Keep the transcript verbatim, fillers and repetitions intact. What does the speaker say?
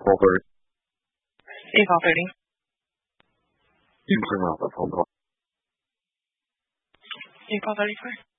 four thirty. Yeah, four thirty. You can bring up the phone call. April thirty-first.